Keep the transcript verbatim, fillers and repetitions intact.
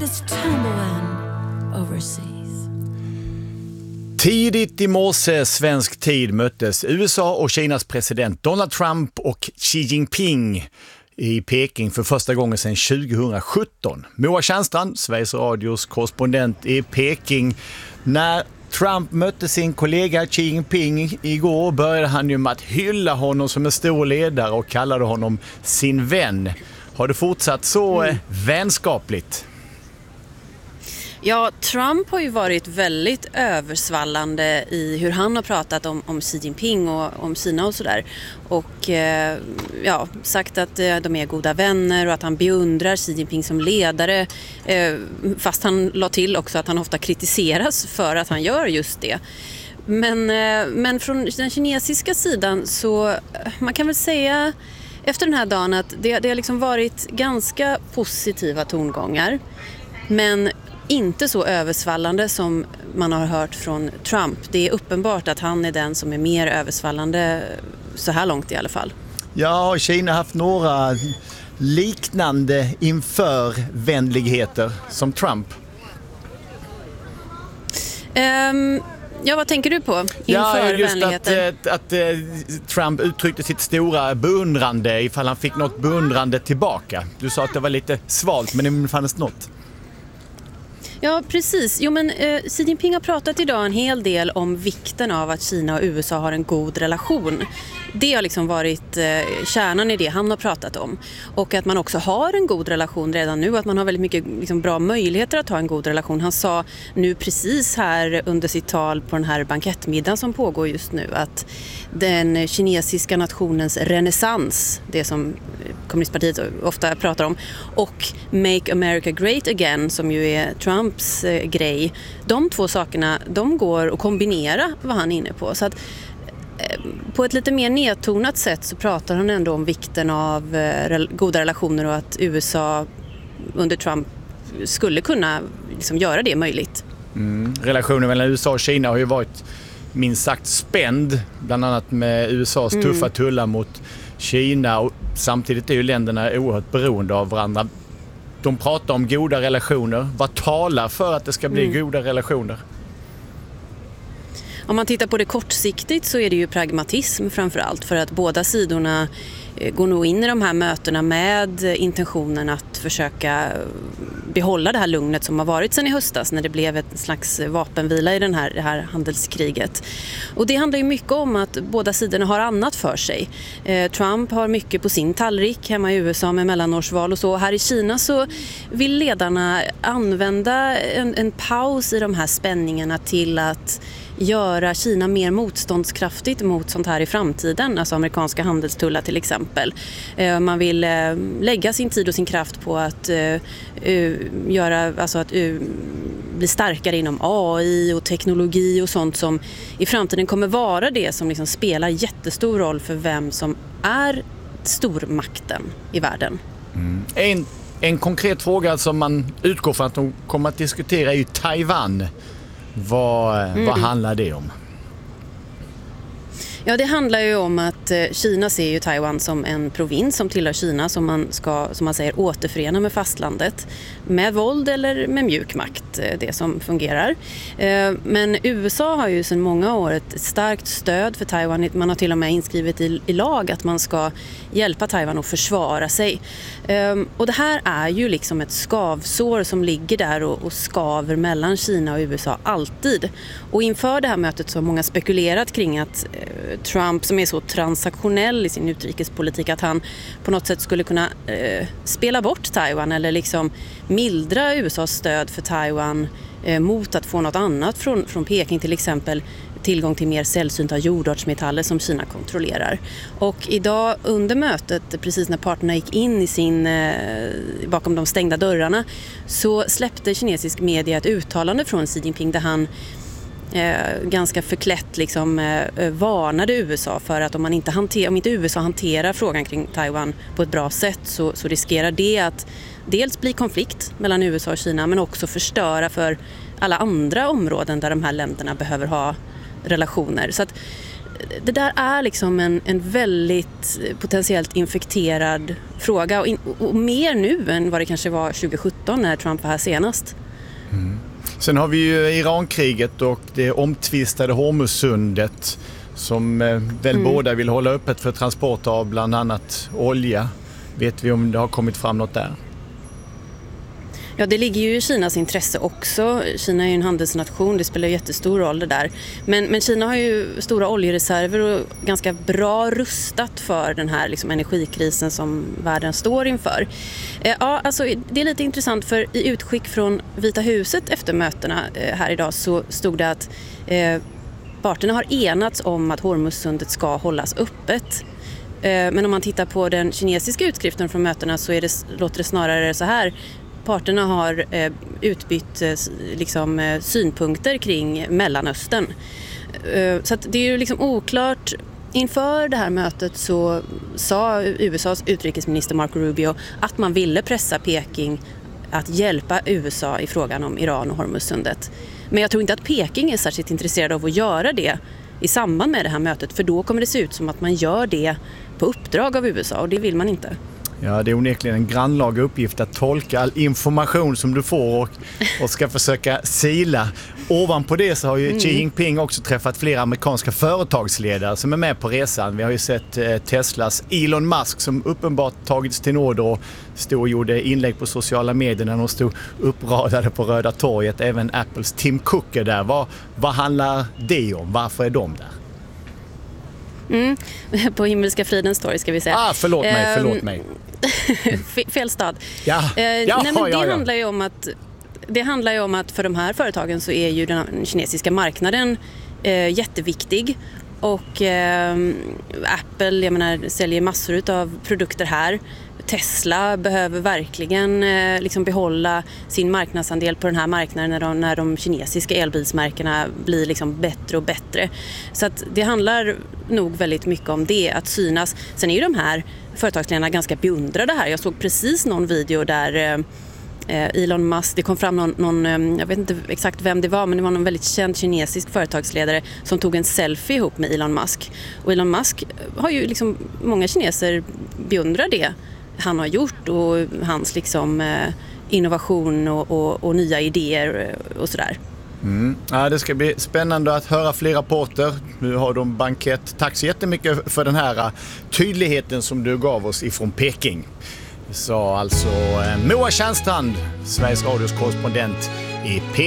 is tumbling overseas. Tidigt i morse svensk tid möttes U S A och Kinas president Donald Trump och Xi Jinping i Peking för första gången sedan tjugohundrasjutton. Moa Tjärnstrand, Sveriges Radios korrespondent i Peking. När Trump mötte sin kollega Xi Jinping igår började han ju med att hylla honom som en stor ledare och kallade honom sin vän. Har det fortsatt så mm. vänskapligt? Ja, Trump har ju varit väldigt översvallande i hur han har pratat om, om Xi Jinping och om Kina och sådär. Och eh, ja, sagt att eh, de är goda vänner och att han beundrar Xi Jinping som ledare. Eh, fast han la till också att han ofta kritiseras för att han gör just det. Men, eh, men från den kinesiska sidan så man kan väl säga efter den här dagen att det, det har liksom varit ganska positiva tongångar. Men inte så översvallande som man har hört från Trump. Det är uppenbart att han är den som är mer översvallande så här långt i alla fall. Ja, Kina har haft några liknande införvänligheter som Trump. Um, ja, vad tänker du på? Ja, just att, att, att Trump uttryckte sitt stora beundrande ifall han fick något beundrande tillbaka. Du sa att det var lite svalt, men det fanns något. Ja, precis. Jo, men eh, Xi Jinping har pratat idag en hel del om vikten av att Kina och U S A har en god relation. Det har liksom varit eh, kärnan i det han har pratat om. Och att man också har en god relation redan nu. Att man har väldigt mycket liksom, bra möjligheter att ha en god relation. Han sa nu precis här under sitt tal på den här bankettmiddagen som pågår just nu att den kinesiska nationens renässans, det som kommunistpartiet ofta pratar om, och Make America Great Again som ju är Trumps eh, grej, de två sakerna de går att kombinera vad han är inne på. Så att eh, på ett lite mer nedtonat sätt så pratar han ändå om vikten av eh, goda relationer och att U S A under Trump skulle kunna liksom, göra det möjligt. Mm. Relationen mellan U S A och Kina har ju varit minst sagt spänd, bland annat med U S A:s mm. tuffa tullar mot Kina, och samtidigt är ju länderna oerhört beroende av varandra. De pratar om goda relationer. Vad talar för att det ska bli mm. goda relationer? Om man tittar på det kortsiktigt så är det ju pragmatism framförallt, för att båda sidorna går nog in i de här mötena med intentionen att försöka behålla det här lugnet som har varit sedan i höstas när det blev ett slags vapenvila i den här, det här handelskriget. Och det handlar ju mycket om att båda sidorna har annat för sig. Eh, Trump har mycket på sin tallrik hemma i U S A med mellanårsval och så. Här i Kina så vill ledarna använda en, en paus i de här spänningarna till att göra Kina mer motståndskraftigt mot sånt här i framtiden, alltså amerikanska handelstullar till exempel. Man vill lägga sin tid och sin kraft på att göra, alltså att bli starkare inom A I och teknologi och sånt som i framtiden kommer vara det som liksom spelar jättestor roll för vem som är stormakten i världen. Mm. En, en konkret fråga som man utgår från att de kommer att diskutera är ju Taiwan. Vad, mm. vad handlar det om? Ja, det handlar ju om att Kina ser ju Taiwan som en provins som tillhör Kina som man ska, som man säger, återförena med fastlandet med våld eller med mjuk makt, det som fungerar. Men U S A har ju sedan många år ett starkt stöd för Taiwan. Man har till och med inskrivet i, i lag att man ska hjälpa Taiwan att försvara sig. Och det här är ju liksom ett skavsår som ligger där och, och skaver mellan Kina och U S A alltid. Och inför det här mötet så har många spekulerat kring att Trump, som är så transaktionell i sin utrikespolitik, att han på något sätt skulle kunna eh, spela bort Taiwan eller liksom mildra U S As stöd för Taiwan eh, mot att få något annat från, från Peking, till exempel tillgång till mer sällsynta jordartsmetaller som Kina kontrollerar. Och idag under mötet, precis när parterna gick in i sin, eh, bakom de stängda dörrarna, så släppte kinesisk media ett uttalande från Xi Jinping där han Eh, ganska förklätt liksom, eh, varnade U S A för att om, man inte hanter, om inte U S A hanterar frågan kring Taiwan på ett bra sätt så, så riskerar det att dels bli konflikt mellan U S A och Kina, men också förstöra för alla andra områden där de här länderna behöver ha relationer. Så att det där är liksom en, en väldigt potentiellt infekterad fråga och, in, och mer nu än vad det kanske var tjugo sjutton när Trump var här senast. Mm. Sen har vi ju Irankriget och det omtvistade Hormuzsundet som eh, väl mm. båda vill hålla öppet för transport av bland annat olja. Vet vi om det har kommit fram något där? Ja, det ligger ju i Kinas intresse också. Kina är ju en handelsnation, det spelar jättestor roll det där. Men, men Kina har ju stora oljereserver och ganska bra rustat för den här liksom, energikrisen som världen står inför. Eh, ja, alltså, det är lite intressant för i utskick från Vita huset efter mötena eh, här idag så stod det att eh, parterna har enats om att Hormuzsundet ska hållas öppet. Eh, men om man tittar på den kinesiska utskriften från mötena så är det, låter det snarare så här. Parterna har eh, utbytt eh, liksom, eh, synpunkter kring Mellanöstern. Eh, så att det är ju liksom oklart. Inför det här mötet så sa U S A:s utrikesminister Marco Rubio att man ville pressa Peking att hjälpa U S A i frågan om Iran och Hormuzsundet. Men jag tror inte att Peking är särskilt intresserad av att göra det i samband med det här mötet. För då kommer det se ut som att man gör det på uppdrag av U S A och det vill man inte. Ja, det är onekligen en grannlaga uppgift att tolka all information som du får och, och ska försöka sila. Ovanpå det så har ju mm. Xi Jinping också träffat flera amerikanska företagsledare som är med på resan. Vi har ju sett eh, Teslas Elon Musk som uppenbart tagits till nåd och stod och gjorde inlägg på sociala medier när de stod uppradade på Röda torget. Även Apples Tim Cook är där. Vad, vad handlar det om? Varför är de där? Mm. På Himmelska fridens torg ska vi säga. Ah, förlåt mig, förlåt mig. Fel stad. Ja. Eh, ja, nej, men det ja, ja. handlar ju om att det handlar ju om att för de här företagen så är ju den kinesiska marknaden eh, jätteviktig och eh, Apple, jag menar, säljer massor av produkter här. Tesla behöver verkligen eh, liksom behålla sin marknadsandel på den här marknaden när de, när de kinesiska elbilsmärkena blir liksom bättre och bättre. Så att det handlar nog väldigt mycket om det, att synas. Sen är ju de här företagsledarna ganska beundrade här. Jag såg precis någon video där eh, Elon Musk, det kom fram någon, någon, jag vet inte exakt vem det var, men det var någon väldigt känd kinesisk företagsledare som tog en selfie ihop med Elon Musk. Och Elon Musk har ju liksom, många kineser beundrar det han har gjort och hans liksom eh, innovation och, och, och nya idéer och sådär. Mm. Ja, det ska bli spännande att höra fler rapporter. Nu har de bankett. Tack så jättemycket för den här tydligheten som du gav oss ifrån Peking. Så alltså eh, Moa Tjärnstrand, Sveriges Radios korrespondent i Peking.